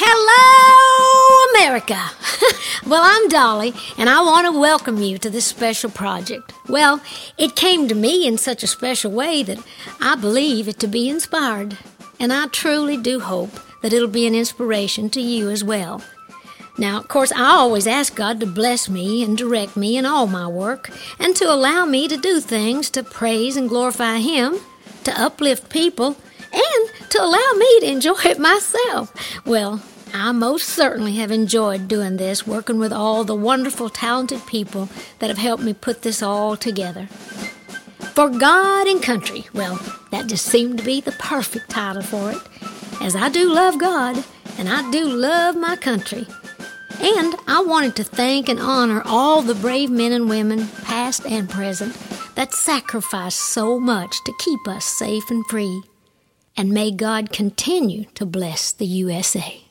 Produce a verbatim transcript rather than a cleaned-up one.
Hello, America! Well, I'm Dolly, and I want to welcome you to this special project. Well, it came to me in such a special way that I believe it to be inspired, and I truly do hope that it'll be an inspiration to you as well. Now, of course, I always ask God to bless me and direct me in all my work, and to allow me to do things to praise and glorify Him, to uplift people, and to allow me to enjoy it myself. Well, I most certainly have enjoyed doing this, working with all the wonderful, talented people that have helped me put this all together. For God and Country, well, that just seemed to be the perfect title for it, as I do love God, and I do love my country. And I wanted to thank and honor all the brave men and women, past and present, that sacrificed so much to keep us safe and free. And may God continue to bless the U S A.